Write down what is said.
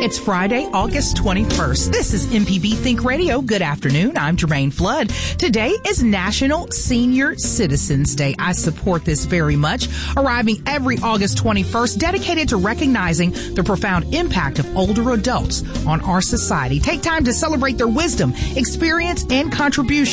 It's Friday, August 21st. This is MPB Think Radio. Good afternoon. I'm Jermaine Flood. Today is National Senior Citizens Day. I support this very much. Arriving every August 21st, dedicated to recognizing the profound impact of older adults on our society. Take time to celebrate their wisdom, experience, and contribution